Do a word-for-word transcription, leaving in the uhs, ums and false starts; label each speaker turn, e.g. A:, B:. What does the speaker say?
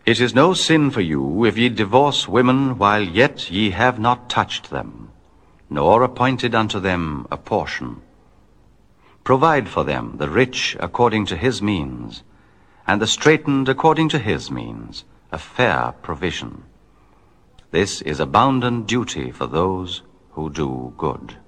A: It is no sin for you if ye divorce women while yet ye have not touched them, nor appointed unto them a portion. Provide for them the rich according to his means, and the straitened according to his means, a fair provision. This is a bounden duty for those who do good.